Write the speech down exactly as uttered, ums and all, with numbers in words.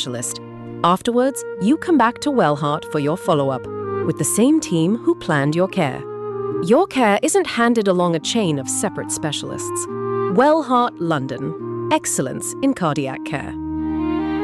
specialist. Afterwards, you come back to Wellheart for your follow-up, with the same team who planned your care. Your care isn't handed along a chain of separate specialists. Wellheart London. Excellence in cardiac care.